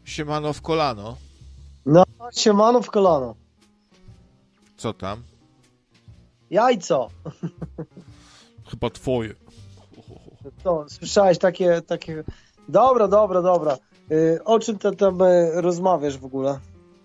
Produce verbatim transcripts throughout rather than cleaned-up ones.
Siemano w kolano. No, siemano w kolano. Co tam? Jajco. Chyba twoje. To, słyszałeś takie, takie... Dobra, dobra, dobra. Yy, o czym ty tam y, rozmawiasz w ogóle?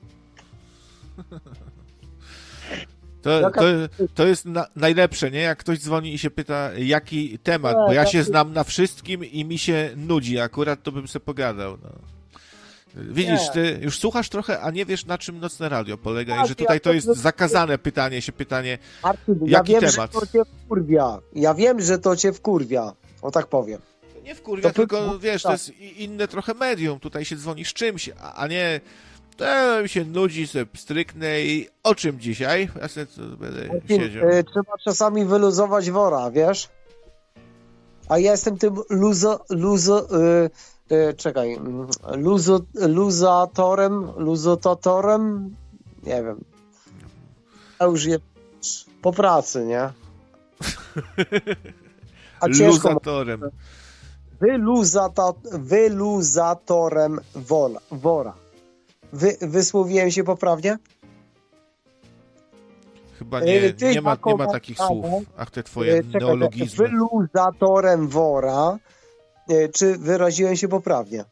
To, to, to jest na, najlepsze, nie? Jak ktoś dzwoni i się pyta, jaki temat, bo ja się znam na wszystkim i mi się nudzi. Akurat to bym se pogadał, no. Widzisz, ty już słuchasz trochę, a nie wiesz, na czym Nocne Radio polega i że tutaj to jest zakazane pytanie się, pytanie, Artur, jaki ja wiem, temat? Że to cię wkurwia. Ja wiem, że to cię wkurwia. O tak powiem. Nie wkurwia, to tylko py... wiesz, tak. to jest inne trochę medium. Tutaj się dzwoni z czymś, a, a nie to mi się nudzi, sobie stryknę i o czym dzisiaj? Ja sobie będę Artur, siedział. y, trzeba czasami wyluzować wora, wiesz? A ja jestem tym luzo... luzo y, y, czekaj. Luzo, luzatorem, luzotatorem? Nie wiem. Ja już jest po pracy, nie? A ciężko... Luzatorem. Wyluzata, wyluzatorem wora. wora. Wy, wysłowiłem się poprawnie? Chyba nie, Ty nie, ma, nie ma takich słów. Ach, te twoje Czekaj, neologizmy. Wyluzatorem wora. Czy wyraziłem się poprawnie?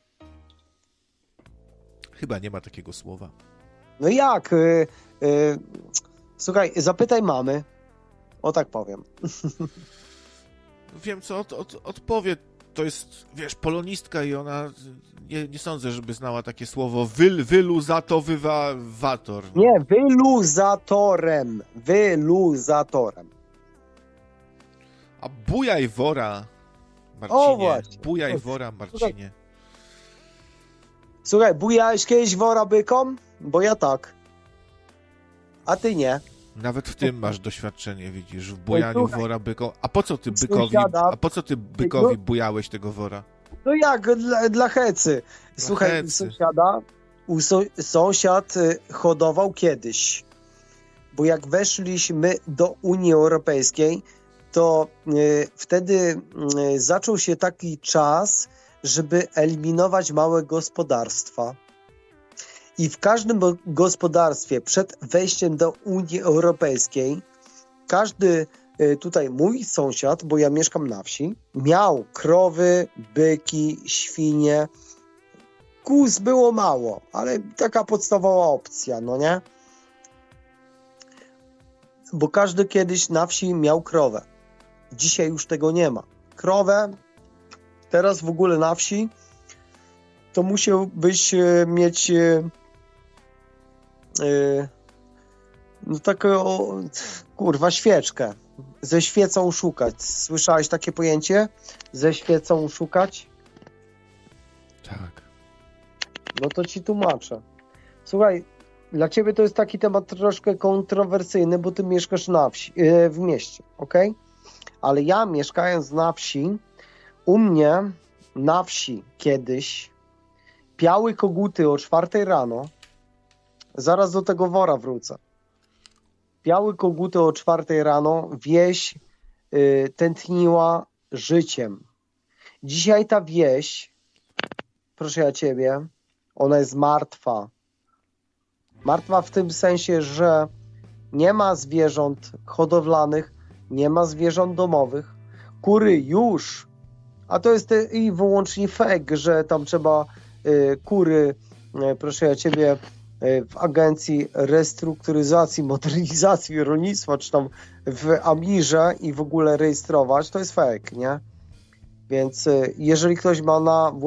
Chyba nie ma takiego słowa. No jak? Y, y, słuchaj, zapytaj mamy. O tak powiem. Wiem, co od, od, odpowie. To jest, wiesz, polonistka i ona, nie, nie sądzę, żeby znała takie słowo wyl, wyluzatowywator. Nie, wyluzatorem. Wyluzatorem. A bujaj wora, Marcinie. O, właśnie. Bujaj wora, Marcinie. Słuchaj, bujałeś kiedyś wora bykom? Bo ja tak. A ty nie. Nawet w tym masz doświadczenie, widzisz, w bujaniu Słuchaj, wora bykom. A po co ty bykowi, sąsiada- a po co ty bykowi bujałeś tego wora? No jak, dla, dla hecy. Słuchaj, hecy. sąsiada, u so, sąsiad y, hodował kiedyś. Bo jak weszliśmy do Unii Europejskiej, to y, wtedy y, zaczął się taki czas, żeby eliminować małe gospodarstwa. I w każdym gospodarstwie przed wejściem do Unii Europejskiej każdy y, tutaj mój sąsiad, bo ja mieszkam na wsi, miał krowy, byki, świnie. Kóz było mało, ale taka podstawowa opcja, no nie? Bo każdy kiedyś na wsi miał krowę. Dzisiaj już tego nie ma. Krowę teraz w ogóle na wsi to musiałbyś e, mieć e, e, no taką kurwa świeczkę. Ze świecą szukać. Słyszałeś takie pojęcie? Ze świecą szukać? Tak. No to ci tłumaczę. Słuchaj, dla ciebie to jest taki temat troszkę kontrowersyjny, bo ty mieszkasz na wsi, w mieście, ok? Ale ja mieszkając na wsi, u mnie na wsi kiedyś piały koguty o czwartej rano, zaraz do tego wora wrócę. Piały koguty o czwartej rano, wieś y, tętniła życiem. Dzisiaj ta wieś, proszę ja ciebie, ona jest martwa. Martwa w tym sensie, że nie ma zwierząt hodowlanych, nie ma zwierząt domowych. Kury już, a to jest i wyłącznie fake, że tam trzeba y, kury, y, proszę ja ciebie, y, w Agencji Restrukturyzacji, Modernizacji Rolnictwa, czy tam w Amirze i w ogóle rejestrować, to jest fake, nie? Więc y, jeżeli ktoś ma na